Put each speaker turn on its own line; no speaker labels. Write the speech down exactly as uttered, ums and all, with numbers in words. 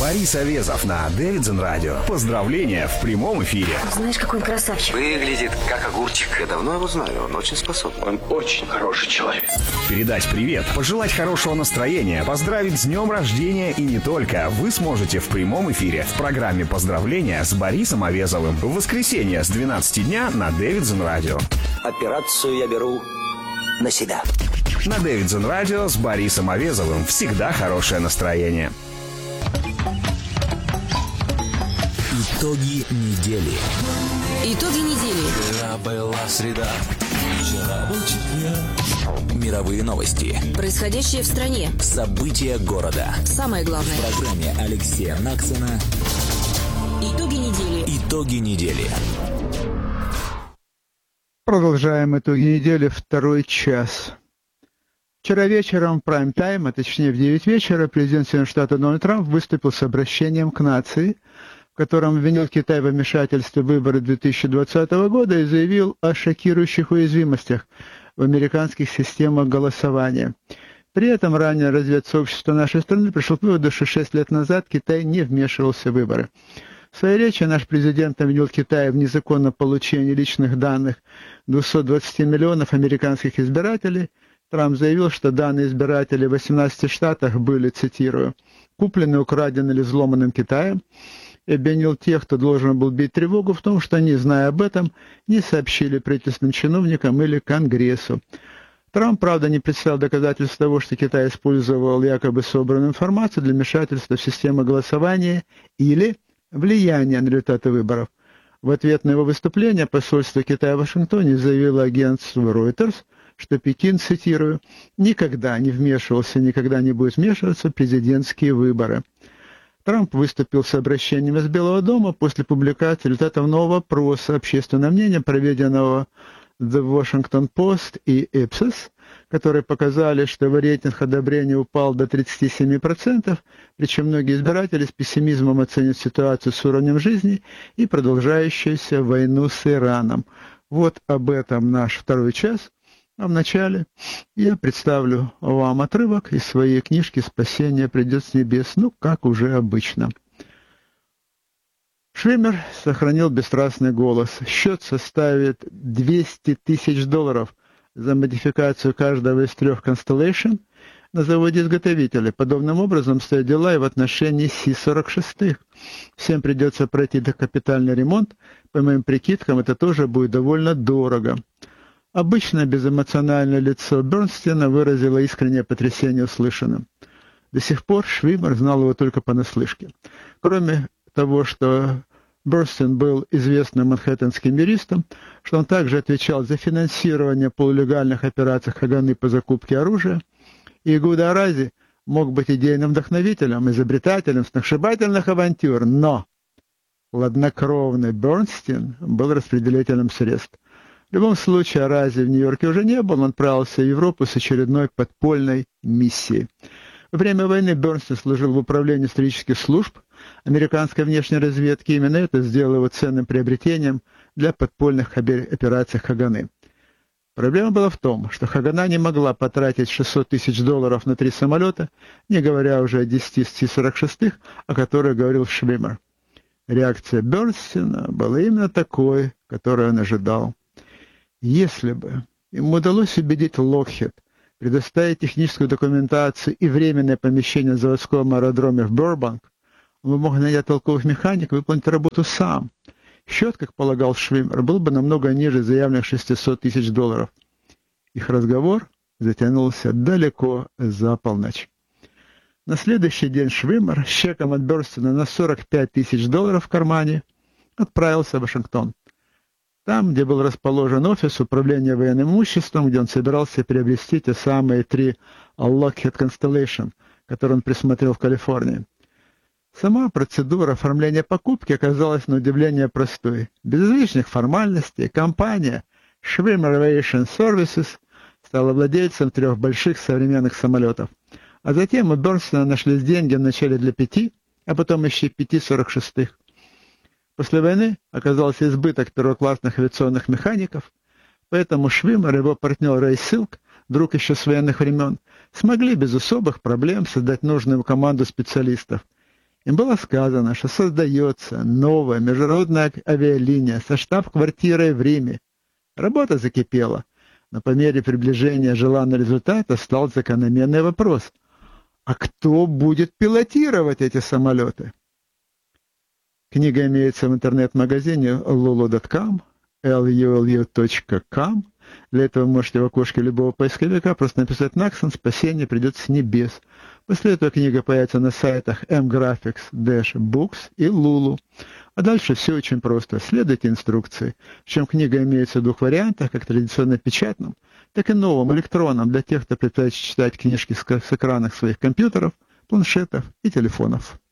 Борис Овезов на Дэвидсон Радио. Поздравления в прямом эфире.
Знаешь, какой он красавчик.
Выглядит как огурчик. Я давно его знаю, он очень способный.
Он очень хороший человек.
Передать привет, пожелать хорошего настроения, поздравить с днем рождения и не только. Вы сможете в прямом эфире в программе «Поздравления» с Борисом Овезовым в воскресенье с двенадцати дня на Дэвидсон Радио.
Операцию я беру на себя.
На Дэвидсон Радио с Борисом Овезовым всегда хорошее настроение.
Итоги недели.
Итоги недели.
Вчера была среда, вчера был четверг. Мировые новости.
Происходящее в стране.
События города.
Самое главное.
В программе Алексея Наксона.
Итоги недели.
Итоги недели.
Продолжаем итоги недели, второй час. Вчера вечером, в прайм-тайм, а точнее в девять вечера, президент Соединенных Штатов Дональд Трамп выступил с обращением к нации, в котором обвинил Китай в вмешательстве в выборы две тысячи двадцатого года и заявил о шокирующих уязвимостях в американских системах голосования. При этом ранее разведсообщество нашей страны пришло к выводу, что шесть лет назад Китай не вмешивался в выборы. В своей речи наш президент обвинил Китай в незаконном получении личных данных двухсот двадцати миллионов американских избирателей. Трамп заявил, что данные избирателей в восемнадцати штатах были, цитирую, «куплены, украдены или взломанным Китаем», и обвинил тех, кто должен был бить тревогу, в том, что они, зная об этом, не сообщили правительственным чиновникам или Конгрессу. Трамп, правда, не представил доказательств того, что Китай использовал якобы собранную информацию для вмешательства в систему голосования или влияния на результаты выборов. В ответ на его выступление посольство Китая в Вашингтоне заявило агентству Reuters, что Пекин, цитирую, «никогда не вмешивался, никогда не будет вмешиваться в президентские выборы». Трамп выступил с обращением из Белого дома после публикации результатов нового опроса общественного мнения, проведенного The Washington Post и Ipsos, которые показали, что его рейтинг одобрения упал до тридцати семи процентов, причем многие избиратели с пессимизмом оценят ситуацию с уровнем жизни и продолжающуюся войну с Ираном. Вот об этом наш второй час. А вначале я представлю вам отрывок из своей книжки «Спасение придет с небес», ну, как уже обычно. Швиммер сохранил бесстрастный голос. Счет составит двести тысяч долларов за модификацию каждого из трех Constellation на заводе-изготовителя. Подобным образом стоят дела и в отношении Си сорок шесть. Всем придется пройти докапитальный ремонт. По моим прикидкам, это тоже будет довольно дорого. Обычно безэмоциональное лицо Бернстина выразило искреннее потрясение услышанным. До сих пор Швиммер знал его только понаслышке. Кроме того, что Бернстин был известным манхэттенским юристом, что он также отвечал за финансирование полулегальных операций Хаганы по закупке оружия, и Игуда Арази мог быть идейным вдохновителем, изобретателем сногсшибательных авантюр, но хладнокровный Бернстин был распределителем средств. В любом случае, Арази в Нью-Йорке уже не был, он отправился в Европу с очередной подпольной миссией. Во время войны Бернстин служил в управлении стратегических служб американской внешней разведки, именно это сделало его ценным приобретением для подпольных операций Хаганы. Проблема была в том, что Хагана не могла потратить шестьсот тысяч долларов на три самолета, не говоря уже о десяти Си сорок шесть, о которых говорил Швиммер. Реакция Бернстина была именно такой, которую он ожидал. Если бы ему удалось убедить Lockheed предоставить техническую документацию и временное помещение на заводском аэродроме в Бербанк, он бы мог нанять толковых механиков и выполнить работу сам. Счет, как полагал Швиммер, был бы намного ниже заявленных шестисот тысяч долларов. Их разговор затянулся далеко за полночь. На следующий день Швиммер с чеком от Бернстина на сорок пять тысяч долларов в кармане отправился в Вашингтон. Там, где был расположен офис управления военным имуществом, где он собирался приобрести те самые три Lockheed Constellation, которые он присмотрел в Калифорнии. Сама процедура оформления покупки оказалась на удивление простой. Без излишних формальностей компания Schwimmer Aviation Services стала владельцем трех больших современных самолетов. А затем у Бернстина нашлись деньги вначале для пяти, а потом еще пяти сорок шестых. После войны оказался избыток первоклассных авиационных механиков, поэтому Швиммер и его партнер Рэй Силк, друг еще с военных времен, смогли без особых проблем создать нужную команду специалистов. Им было сказано, что создается новая международная авиалиния со штаб-квартирой в Риме. Работа закипела, но по мере приближения желанного результата стал закономерный вопрос: а кто будет пилотировать эти самолеты? Книга имеется в интернет-магазине лулу точка ком, эл ю эл ю точка ком. Для этого вы можете в окошке любого поисковика просто написать «Наксон. Спасение придет с небес». После этого книга появится на сайтах M-Graphics, Dash, Books и Lulu. А дальше все очень просто. Следуйте инструкции. Причем книга имеется в двух вариантах, как традиционно печатном, так и новом, электронном, для тех, кто предпочитает читать книжки с экранов своих компьютеров, планшетов и телефонов.